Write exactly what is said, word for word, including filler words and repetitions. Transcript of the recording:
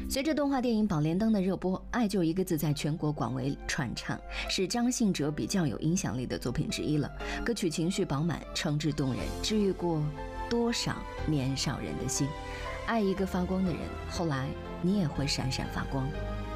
随着动画电影《宝莲灯》的热播，《爱就一个字》在全国广为传唱，是张信哲比较有影响力的作品之一了。歌曲情绪饱满，诚挚动人，治愈过多少年少人的心。爱一个发光的人，后来你也会闪闪发光。